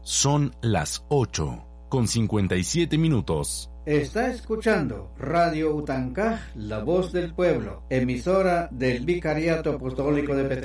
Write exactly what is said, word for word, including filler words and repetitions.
Son las ocho con cincuenta y siete minutos. Está escuchando Radio Utancaj, la voz del pueblo, emisora del Vicariato Apostólico de Petén.